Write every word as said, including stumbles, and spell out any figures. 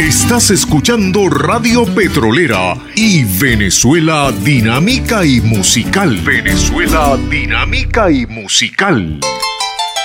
Estás escuchando Radio Petrolera y Venezuela Dinámica y Musical. Venezuela Dinámica y Musical.